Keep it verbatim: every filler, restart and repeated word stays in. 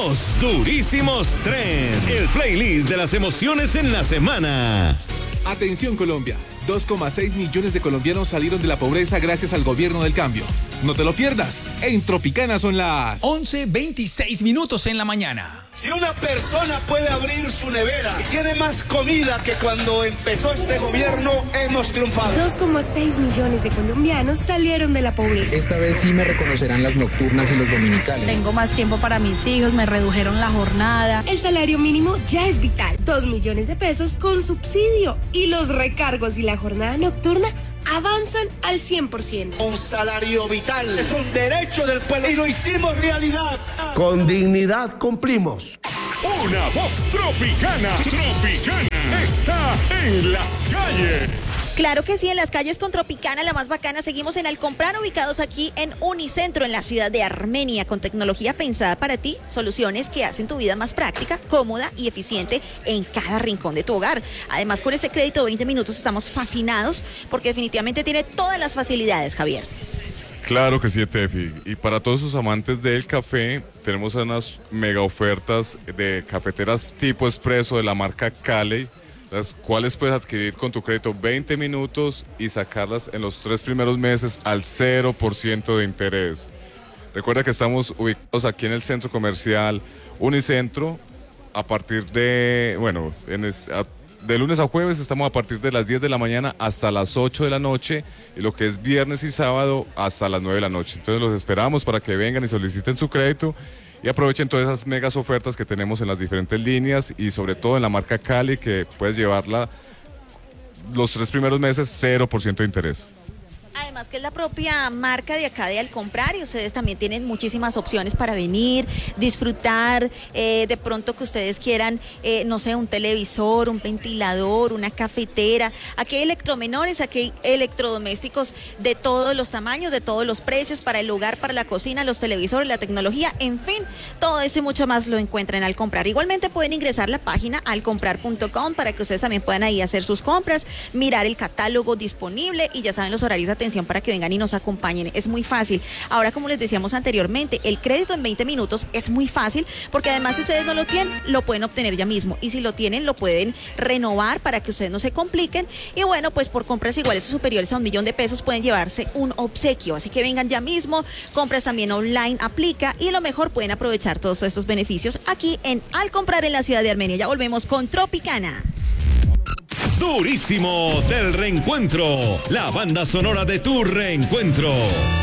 Los Durísimos Trend, el playlist de las emociones en la semana. Atención Colombia, dos coma seis millones de colombianos salieron de la pobreza gracias al gobierno del cambio. No te lo pierdas, en Tropicana son las once veintiséis minutos en la mañana. Si una persona puede abrir su nevera y tiene más comida que cuando empezó este gobierno, hemos triunfado. dos coma seis millones de colombianos salieron de la pobreza. Esta vez sí me reconocerán las nocturnas y los dominicales. Tengo más tiempo para mis hijos, me redujeron la jornada. El salario mínimo ya es vital, dos millones de pesos con subsidio. Y los recargos y la jornada nocturna avanzan al cien por ciento. Un salario vital es un derecho del pueblo y lo hicimos realidad. Con dignidad cumplimos. Una voz tropicana, tropicana, está en las calles. Claro que sí, en las calles con Tropicana, la más bacana. Seguimos en Alcomprar, ubicados aquí en Unicentro, en la ciudad de Armenia, con tecnología pensada para ti, soluciones que hacen tu vida más práctica, cómoda y eficiente en cada rincón de tu hogar. Además, con ese crédito de veinte minutos estamos fascinados porque definitivamente tiene todas las facilidades, Javier. Claro que sí, Tefi. Y para todos sus amantes del café, tenemos unas mega ofertas de cafeteras tipo expreso de la marca Cali, las cuales puedes adquirir con tu crédito veinte minutos y sacarlas en los tres primeros meses al cero por ciento de interés. Recuerda que estamos ubicados aquí en el centro comercial Unicentro a partir de, bueno, en este, a, de lunes a jueves estamos a partir de las diez de la mañana hasta las ocho de la noche y lo que es viernes y sábado hasta las nueve de la noche. Entonces los esperamos para que vengan y soliciten su crédito y aprovechen todas esas megas ofertas que tenemos en las diferentes líneas y sobre todo en la marca Cali, que puedes llevarla los tres primeros meses cero por ciento de interés. Además que es la propia marca de acá de Alcomprar y ustedes también tienen muchísimas opciones para venir, disfrutar, eh, de pronto que ustedes quieran, eh, no sé, un televisor, un ventilador, una cafetera. Aquí hay electromenores, aquí hay electrodomésticos de todos los tamaños, de todos los precios, para el hogar, para la cocina, los televisores, la tecnología, en fin, todo eso y mucho más lo encuentran en Alcomprar. Igualmente pueden ingresar a la página alcomprar punto com para que ustedes también puedan ahí hacer sus compras, mirar el catálogo disponible y ya saben los horarios de atención para que vengan y nos acompañen. Es muy fácil. Ahora, como les decíamos anteriormente, el crédito en veinte minutos es muy fácil porque además si ustedes no lo tienen, lo pueden obtener ya mismo y si lo tienen, lo pueden renovar para que ustedes no se compliquen y bueno, pues por compras iguales o superiores a un millón de pesos pueden llevarse un obsequio. Así que vengan ya mismo, compras también online aplica y lo mejor, pueden aprovechar todos estos beneficios aquí en Alcomprar en la ciudad de Armenia. Ya volvemos con Tropicana. Durísimo del reencuentro, la banda sonora de tu reencuentro.